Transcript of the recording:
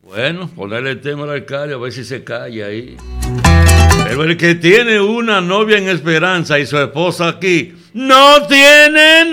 Bueno, ponerle el tema al alcalde a ver si se calla ahí. Pero el que tiene una novia en Esperanza y su esposa aquí, no tiene